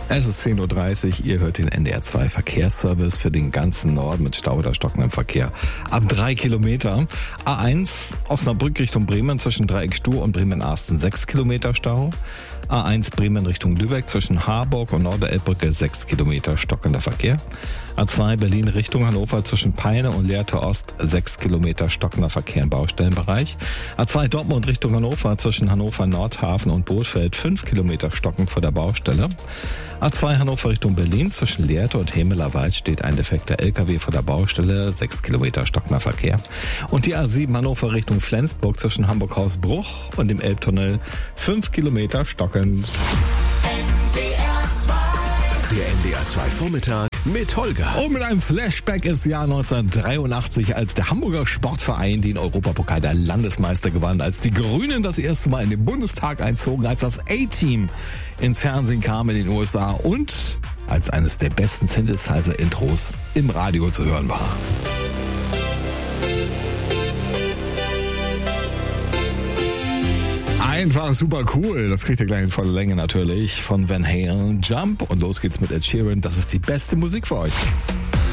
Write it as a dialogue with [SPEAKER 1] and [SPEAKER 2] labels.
[SPEAKER 1] Es ist 10.30 Uhr, ihr hört den NDR 2 Verkehrsservice für den ganzen Norden mit Stau oder stockendem Verkehr. Ab 3 Kilometer. A1 Osnabrück Richtung Bremen zwischen Dreieck-Stuhr und Bremen-Arsten 6 Kilometer Stau. A1 Bremen Richtung Lübeck zwischen Harburg und Norderelbbrücke 6 Kilometer stockender Verkehr. A2 Berlin Richtung Hannover zwischen Peine und Lehrte Ost 6 Kilometer stockender Verkehr im Baustellenbereich. A2 Dortmund Richtung Hannover zwischen Hannover Nordhafen und Bootfeld 5 Kilometer stockend vor der Baustelle. A2 Hannover Richtung Berlin zwischen Lehrte und Hemelerwald steht ein defekter LKW vor der Baustelle, 6 Kilometer stockender Verkehr. Und die A7 Hannover Richtung Flensburg zwischen Hamburg-Hausbruch und dem Elbtunnel 5 Kilometer stockend.
[SPEAKER 2] Der NDR 2 Vormittag mit Holger.
[SPEAKER 1] Und mit einem Flashback ins Jahr 1983, als der Hamburger Sportverein den Europapokal der Landesmeister gewann, als die Grünen das erste Mal in den Bundestag einzogen, als das A-Team ins Fernsehen kam in den USA und als eines der besten Synthesizer-Intros im Radio zu hören war. Einfach super cool. Das kriegt ihr gleich in voller Länge natürlich von Van Halen. Jump und los geht's mit Ed Sheeran. Das ist die beste Musik für euch.